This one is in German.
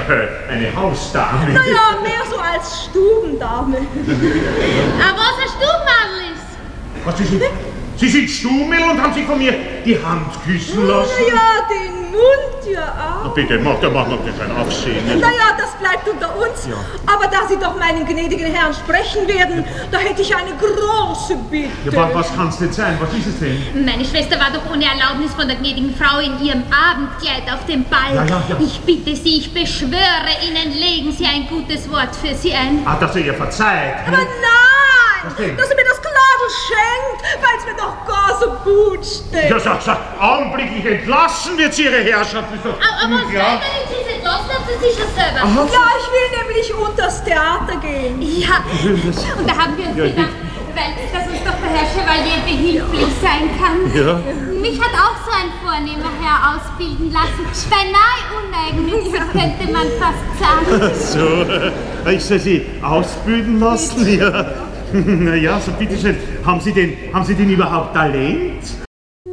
eine Hausdame. Naja, mehr so als Stubendame. Aber was ein Stubenmadel ist? Was, Sie sind Stummel und haben sich von mir die Hand küssen lassen? Naja, den Mund ja auch. Na bitte, mach doch kein Aufsehen. Naja, das bleibt unter uns. Ja. Aber da Sie doch meinen gnädigen Herrn sprechen werden, da hätte ich eine große Bitte. Ja, was kann's denn sein? Was ist es denn? Meine Schwester war doch ohne Erlaubnis von der gnädigen Frau in ihrem Abendkleid auf dem Ball. Ja. Ich bitte Sie, ich beschwöre Ihnen, legen Sie ein gutes Wort für sie ein. Ah, dass er ihr verzeiht. Aber nein, dass er mir das Gladel schenkt, weil es mir doch gar so gut steht. Ja, sag, augenblicklich entlassen wird sie Ihre Herrschaft. Ist doch Aber was unglaublich. wenn Sie es entlassen haben, Sie sich das selber? Aha. Ja, ich will nämlich unters Theater gehen. Ja, und da haben wir uns gedacht, dass uns doch der Herr Chevalier behilflich sein kann. Ja. Mich hat auch so ein vornehmer Herr ausbilden lassen. Beinahe uneigennützig, könnte man fast sagen. So, ich soll Sie ausbilden lassen, ja. Na ja, so bitteschön, haben Sie denn überhaupt Talent?